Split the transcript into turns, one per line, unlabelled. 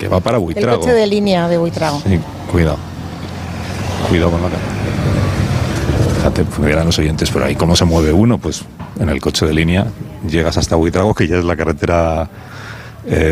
que va para Buitrago.
El coche de línea de Buitrago.
Sí, cuidado. Cuidado con la cara. Fíjate, pues verán los oyentes por ahí cómo se mueve uno, pues en el coche de línea llegas hasta Buitrago, que ya es la carretera